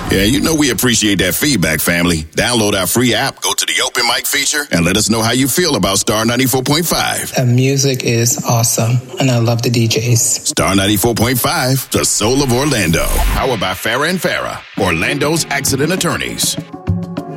Yeah, you know we appreciate that feedback, family. Download our free app, go to the open mic feature, and let us know how you feel about Star 94.5. The music is awesome, and I love the DJs. Star 94.5, the soul of Orlando. Powered by Farah and Farah, Orlando's accident attorneys.